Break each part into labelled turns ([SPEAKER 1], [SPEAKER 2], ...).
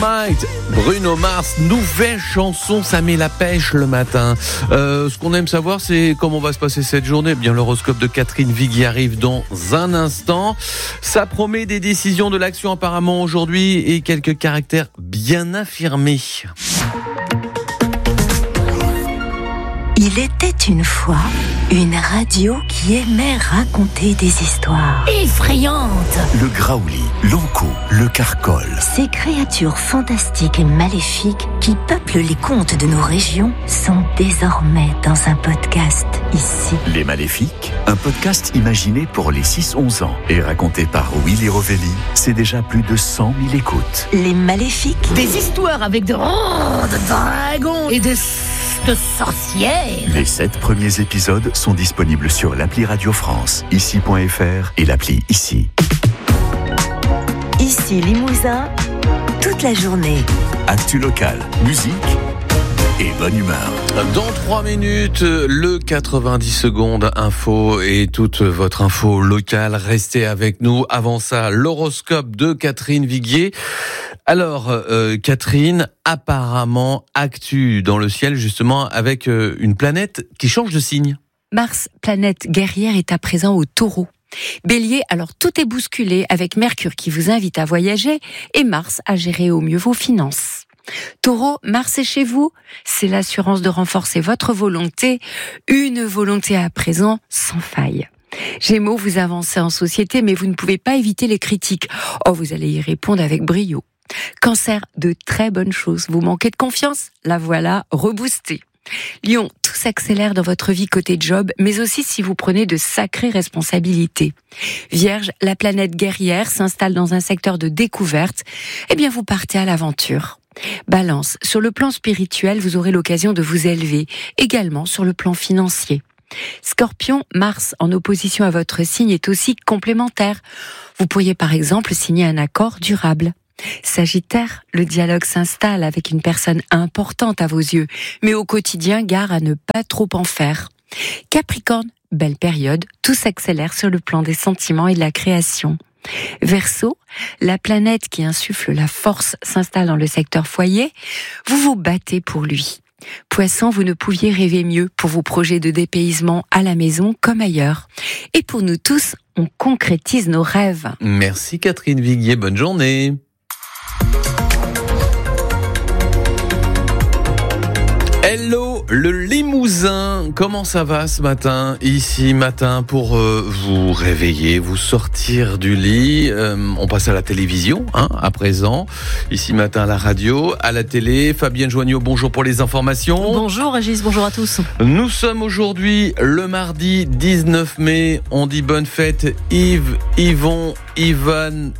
[SPEAKER 1] Might, Bruno Mars, nouvelle chanson, ça met la pêche le matin. Ce qu'on aime savoir, c'est comment va se passer cette journée. Bien, l'horoscope de Catherine Viguier arrive dans un instant. Ça promet des décisions de l'action apparemment aujourd'hui et quelques caractères bien affirmés.
[SPEAKER 2] Il était une fois une radio qui aimait raconter des histoires
[SPEAKER 3] effrayantes.
[SPEAKER 4] Le graouli, l'ankou, le carcol.
[SPEAKER 2] Ces créatures fantastiques et maléfiques qui peuplent les contes de nos régions sont désormais dans un podcast ici.
[SPEAKER 4] Les Maléfiques, un podcast imaginé pour les 6-11 ans et raconté par Willy Rovelli. C'est déjà plus de 100 000 écoutes.
[SPEAKER 2] Les Maléfiques.
[SPEAKER 3] Des histoires avec de dragons et de sorcières.
[SPEAKER 4] Les 7 premiers épisodes sont disponibles sur l'appli Radio France, ici.fr et l'appli Ici.
[SPEAKER 2] Ici Limousin, toute la journée.
[SPEAKER 4] Actu local, musique et bonne humeur.
[SPEAKER 1] Dans 3 minutes, le 90 secondes info et toute votre info locale. Restez avec nous. Avant ça, l'horoscope de Catherine Viguier. Alors, Catherine, apparemment, actu dans le ciel, justement, avec une planète qui change de signe.
[SPEAKER 5] Mars, planète guerrière, est à présent au Taureau. Bélier, alors tout est bousculé avec Mercure qui vous invite à voyager et Mars à gérer au mieux vos finances. Taureau, Mars est chez vous, c'est l'assurance de renforcer votre volonté, une volonté à présent sans faille. Gémeaux, vous avancez en société mais vous ne pouvez pas éviter les critiques. Oh, vous allez y répondre avec brio. Cancer, de très bonnes choses. Vous manquez de confiance? La voilà reboostée. Lion, tout s'accélère dans votre vie côté job, mais aussi si vous prenez de sacrées responsabilités. Vierge, la planète guerrière s'installe dans un secteur de découverte. Eh bien, vous partez à l'aventure. Balance, sur le plan spirituel, vous aurez l'occasion de vous élever, également sur le plan financier. Scorpion, Mars en opposition à votre signe est aussi complémentaire. Vous pourriez par exemple signer un accord durable. Sagittaire, le dialogue s'installe avec une personne importante à vos yeux, mais au quotidien, gare à ne pas trop en faire. Capricorne, belle période, tout s'accélère sur le plan des sentiments et de la création. Verseau, la planète qui insuffle la force s'installe dans le secteur foyer, vous vous battez pour lui. Poisson, vous ne pouviez rêver mieux pour vos projets de dépaysement à la maison comme ailleurs. Et pour nous tous, on concrétise nos rêves.
[SPEAKER 1] Merci Catherine Viguier, bonne journée. Hello, le Limousin, comment ça va ce matin? Ici matin pour vous réveiller, vous sortir du lit. On passe à la télévision, à présent. Ici matin à la radio, à la télé. Fabienne Joignot, bonjour pour les informations.
[SPEAKER 6] Bonjour Régis, bonjour à tous.
[SPEAKER 1] Nous sommes aujourd'hui le mardi 19 mai. On dit bonne fête Yves, Yvon, Yvonne,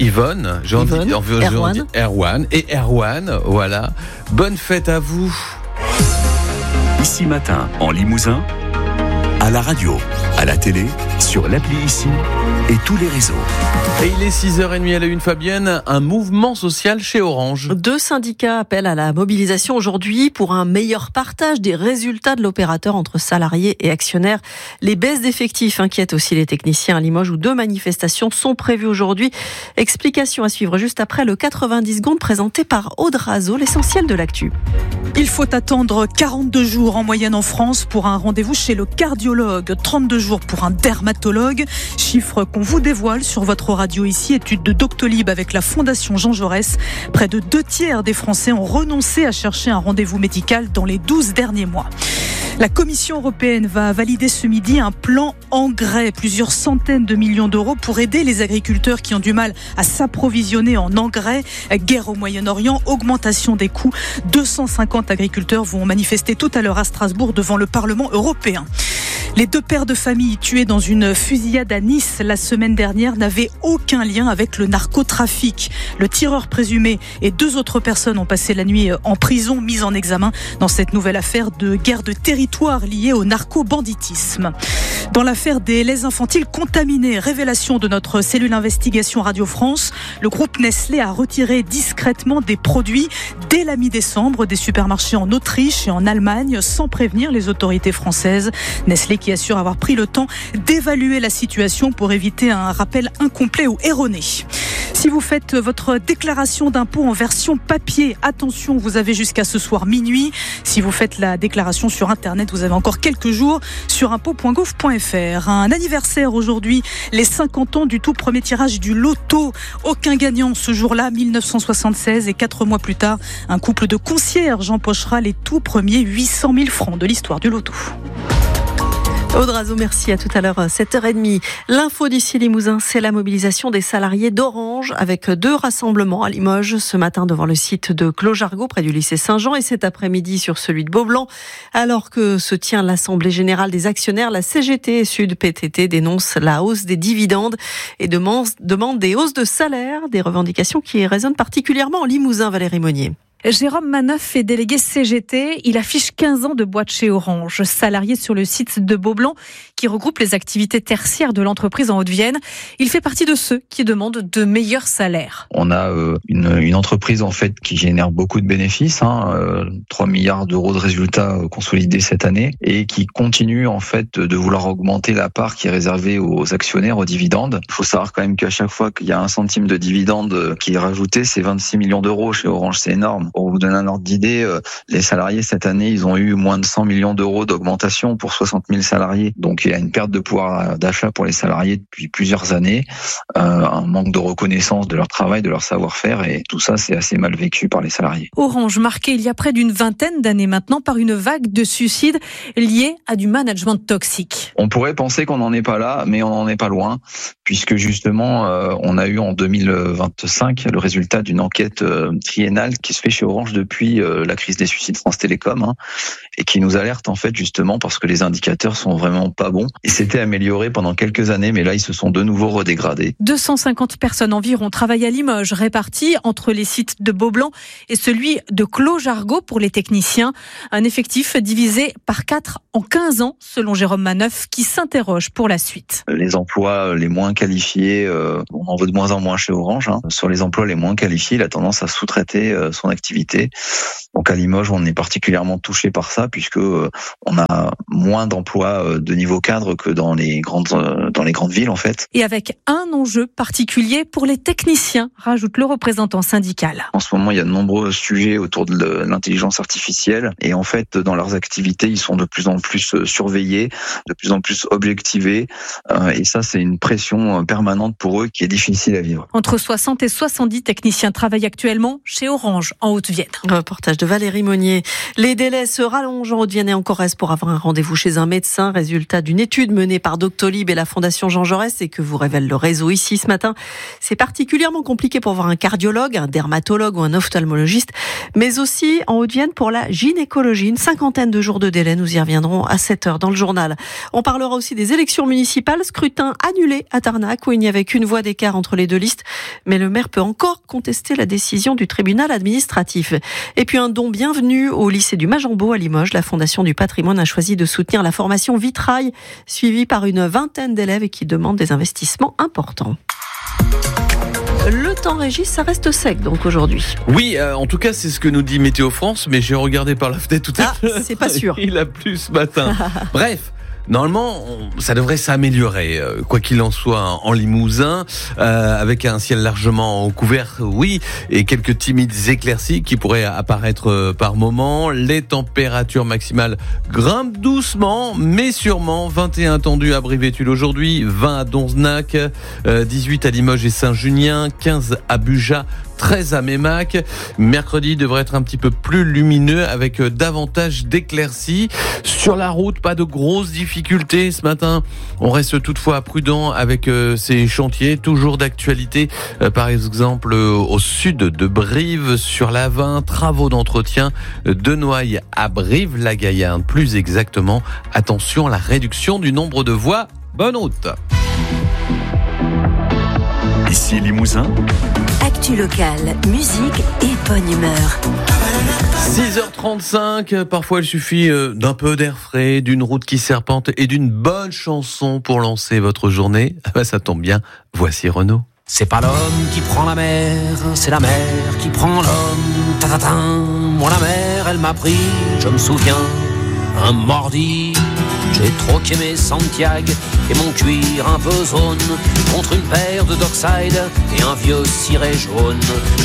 [SPEAKER 1] Erwan et Erwan, voilà. Bonne fête à vous.
[SPEAKER 4] Ici matin, en Limousin, à la radio, à la télé, sur l'appli Ici et tous les réseaux.
[SPEAKER 1] Et il est 6h30 à la une, Fabienne, un mouvement social chez Orange.
[SPEAKER 6] 2 syndicats appellent à la mobilisation aujourd'hui pour un meilleur partage des résultats de l'opérateur entre salariés et actionnaires. Les baisses d'effectifs inquiètent aussi les techniciens à Limoges où 2 manifestations sont prévues aujourd'hui. Explication à suivre juste après le 90 secondes présenté par Aude Razo, l'essentiel de l'actu.
[SPEAKER 7] Il faut attendre 42 jours en moyenne en France pour un rendez-vous chez le cardiologue, 32 jours pour un dermatologue. Chiffre qu'on vous dévoile sur votre radio ici, étude de Doctolib avec la Fondation Jean Jaurès. Près de 2/3 des Français ont renoncé à chercher un rendez-vous médical dans les 12 derniers mois. La Commission européenne va valider ce midi un plan engrais, plusieurs centaines de millions d'euros pour aider les agriculteurs qui ont du mal à s'approvisionner en engrais. Guerre au Moyen-Orient, augmentation des coûts. 250 agriculteurs vont manifester tout à l'heure à Strasbourg devant le Parlement européen. Les 2 pères de famille tués dans une fusillade à Nice la semaine dernière n'avaient aucun lien avec le narcotrafic. Le tireur présumé et 2 autres personnes ont passé la nuit en prison, mises en examen dans cette nouvelle affaire de guerre de territoire liée au narco-banditisme. Dans l'affaire des laits infantiles contaminés, révélation de notre cellule investigation Radio France, le groupe Nestlé a retiré discrètement des produits dès la mi-décembre des supermarchés en Autriche et en Allemagne sans prévenir les autorités françaises. Nestlé qui qui assure avoir pris le temps d'évaluer la situation pour éviter un rappel incomplet ou erroné. Si vous faites votre déclaration d'impôt en version papier, attention, vous avez jusqu'à ce soir minuit. Si vous faites la déclaration sur Internet, vous avez encore quelques jours sur impôt.gouv.fr. Un anniversaire aujourd'hui, les 50 ans du tout premier tirage du loto. Aucun gagnant ce jour-là, 1976, et 4 mois plus tard, un couple de concierges empochera les tout premiers 800 000 francs de l'histoire du loto.
[SPEAKER 6] Aude Razo, merci. À tout à l'heure, 7h30. L'info d'ici Limousin, c'est la mobilisation des salariés d'Orange avec 2 rassemblements à Limoges ce matin devant le site de Clos-Jargot près du lycée Saint-Jean et cet après-midi sur celui de Beaublanc. Alors que se tient l'Assemblée générale des actionnaires, la CGT Sud PTT dénonce la hausse des dividendes et demande des hausses de salaire, des revendications qui résonnent particulièrement en Limousin, Valérie Monnier.
[SPEAKER 7] Jérôme Maneuf est délégué CGT. Il affiche 15 ans de boîte chez Orange. Salarié sur le site de Beaublanc, qui regroupe les activités tertiaires de l'entreprise en Haute-Vienne. Il fait partie de ceux qui demandent de meilleurs salaires.
[SPEAKER 8] On a une entreprise en fait qui génère beaucoup de bénéfices, 3 milliards d'euros de résultats consolidés cette année et qui continue en fait de vouloir augmenter la part qui est réservée aux actionnaires, aux dividendes. Il faut savoir quand même qu'à chaque fois qu'il y a 1 centime de dividende qui est rajouté, c'est 26 millions d'euros chez Orange, c'est énorme. Pour vous donner un ordre d'idée, les salariés cette année, ils ont eu moins de 100 millions d'euros d'augmentation pour 60 000 salariés. Donc il y a une perte de pouvoir d'achat pour les salariés depuis plusieurs années, un manque de reconnaissance de leur travail, de leur savoir-faire, et tout ça c'est assez mal vécu par les salariés.
[SPEAKER 7] Orange marqué il y a près d'une vingtaine d'années maintenant par une vague de suicides liés à du management toxique.
[SPEAKER 8] On pourrait penser qu'on n'en est pas là, mais on n'en est pas loin, puisque justement on a eu en 2025 le résultat d'une enquête triennale qui se fait chez Orange depuis la crise des suicides France Télécom, et qui nous alerte en fait justement parce que les indicateurs sont vraiment pas bons. Ils s'étaient améliorés pendant quelques années, mais là ils se sont de nouveau redégradés.
[SPEAKER 7] 250 personnes environ travaillent à Limoges, réparties entre les sites de Beaublanc et celui de Clos-Jargot pour les techniciens. Un effectif divisé par 4 en 15 ans, selon Jérôme Maneuf, qui s'interroge pour la suite.
[SPEAKER 8] Les emplois les moins qualifiés, on en veut de moins en moins chez Orange. Sur les emplois les moins qualifiés, il a tendance à sous-traiter son activité. Donc à Limoges, on est particulièrement touché par ça, puisque on a moins d'emplois de niveau cadre que dans les grandes villes en fait.
[SPEAKER 7] Et avec un enjeu particulier pour les techniciens, rajoute le représentant syndical.
[SPEAKER 8] En ce moment, il y a de nombreux sujets autour de l'intelligence artificielle, et en fait, dans leurs activités, ils sont de plus en plus surveillés, de plus en plus objectivés, et ça, c'est une pression permanente pour eux qui est difficile à vivre.
[SPEAKER 7] Entre 60 et 70 techniciens travaillent actuellement chez Orange en Haute-Vienne.
[SPEAKER 6] Reportage de Valérie Monnier. Les délais se rallongent en Haute-Vienne et en Corrèze pour avoir un rendez-vous chez un médecin. Résultat d'une étude menée par Doctolib et la Fondation Jean Jaurès et que vous révèle le réseau ici ce matin. C'est particulièrement compliqué pour voir un cardiologue, un dermatologue ou un ophtalmologiste, mais aussi en Haute-Vienne pour la gynécologie. Une 50aine de jours de délai. Nous y reviendrons à 7h dans le journal. On parlera aussi des élections municipales. Scrutin annulé à Tarnac où il n'y avait qu'une voix d'écart entre les deux listes. Mais le maire peut encore contester la décision du tribunal administratif. Et puis un don bienvenu au lycée du Majambeau à Limoges. La Fondation du patrimoine a choisi de soutenir la formation vitrail, suivie par une vingtaine d'élèves et qui demandent des investissements importants. Le temps, Régis, ça reste sec donc aujourd'hui.
[SPEAKER 1] Oui, en tout cas, c'est ce que nous dit Météo France, mais j'ai regardé par la fenêtre tout à l'heure.
[SPEAKER 6] C'est pas sûr.
[SPEAKER 1] Il a plu ce matin. Bref. Normalement, ça devrait s'améliorer, quoi qu'il en soit, en Limousin, avec un ciel largement couvert, oui, et quelques timides éclaircies qui pourraient apparaître par moments. Les températures maximales grimpent doucement, mais sûrement. 21 attendus à Brive-Études aujourd'hui, 20 à Donzenac, 18 à Limoges et Saint-Junien, 15 à Bugeat, 13 à Mémac. Mercredi devrait être un petit peu plus lumineux avec davantage d'éclaircies. Sur la route, pas de grosses difficultés ce matin. On reste toutefois prudent avec ces chantiers, toujours d'actualité. Par exemple, au sud de Brive, sur la 20, travaux d'entretien de Noailles à Brive-la-Gaillarde. Plus exactement, attention à la réduction du nombre de voies. Bonne route.
[SPEAKER 4] Ici Limousin.
[SPEAKER 2] Actu locale, musique et bonne humeur.
[SPEAKER 1] 6h35, parfois il suffit d'un peu d'air frais, d'une route qui serpente et d'une bonne chanson pour lancer votre journée. Ah bah ça tombe bien, voici Renaud.
[SPEAKER 9] C'est pas l'homme qui prend la mer, c'est la mer qui prend l'homme. Ta-ta-ta. Moi la mer, elle m'a pris, je me souviens, un mardi. J'ai troqué mes Santiago et mon cuir un peu zone contre une paire de Dockside et un vieux ciré jaune.